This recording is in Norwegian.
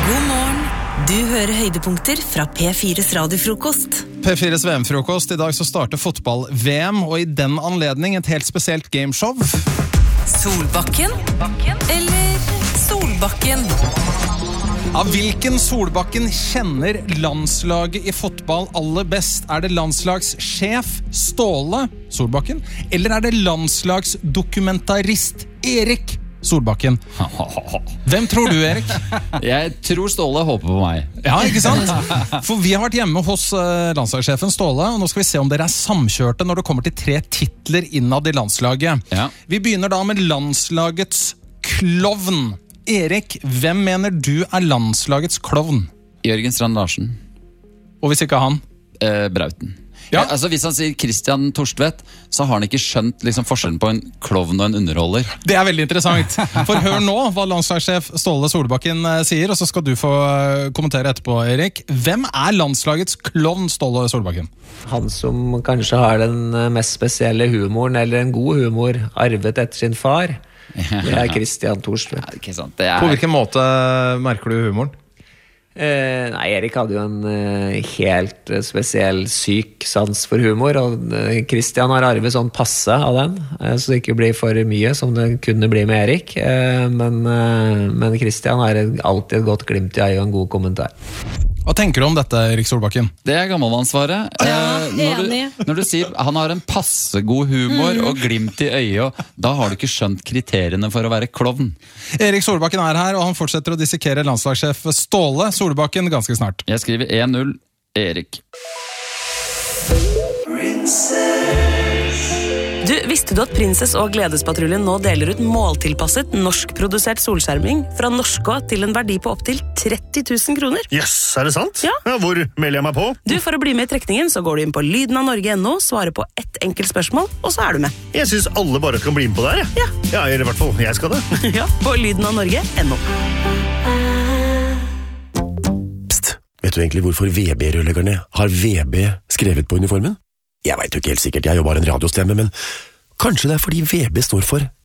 God morgen. Du hører høydepunkter fra P4's radiofrokost. P4's VM-frokost. I dag så starter fotball-VM, og i den anledning et helt spesielt gameshow. Solbakken eller Solbakken? Av hvilken Solbakken kjenner landslaget i fotball aller best? Er det landslagssjef Ståle Solbakken? Eller er det landslagsdokumentarist Erik Solbakken? Hvem tror du, Erik? Jeg tror Ståle håper på meg. Ja, ikke sant? For vi har vært hjemme hos landslagssjefen Ståle, og nå skal vi se om dere er samkjørte når det kommer til 3 titler innad i landslaget. Ja. Vi begynner da med landslagets klovn. Erik, hvem mener du er landslagets klovn? Jørgen Strand Larsen. Og hvis ikke han? Brauten. Ja. Altså, hvis han sier Christian Torstvedt, så har han ikke skjønt liksom, forskjellen på en klovn og en underholder. Det er veldig interessant. For hør nå hva landslagssjef Ståle Solbakken sier, og så skal du få kommentere etterpå, Erik. Hvem er landslagets klovn, Ståle Solbakken? Han som kanskje har den mest spesielle humoren, eller en god humor, arvet etter sin far. Det er Christian Torstvedt. Ja, ikke sant? Det er... På hvilken måte merker du humoren? Nei, Erik hadde jo en helt spesiell syk sans for humor, og Christian har arvet sånn passe av den, så det ikke blir for mye som det kunne bli med Erik, men Christian har alltid et godt glimt i øyet og en god kommentar. Hva tenker du om dette, Erik Solbakken? Det er gammelmannsvaret. Når du sier han har en passegod humor og glimt i øyet, da har du ikke skjønt kriteriene for å være klovn. Erik Solbakken er her, og han fortsetter å dissekere landslagssjef Ståle Solbakken ganske snart. Jeg skriver 1-0 Erik. Du, visste du at Prinsess og Gledespatruljen nå deler ut måltilpasset norskprodusert solskjerming fra Norskå til en verdi på opptil 30 000 kroner? Yes, er det sant? Ja. Hvor melder jeg meg på? Du, for å bli med i trekningen så går du inn på lydenavnorge.no, svarer på ett enkelt spørsmål, og så er du med. Jeg synes alle bare kan bli med på det her. Ja. Ja, eller i hvert fall, jeg skal det. Ja, på lydenavnorge.no. Psst, vet du egentlig hvorfor VB-rørleggerne har VB skrevet på uniformen? Jeg vet jo ikke helt sikkert, jeg er jo bare en radiostemme, men kanskje det er fordi VB står for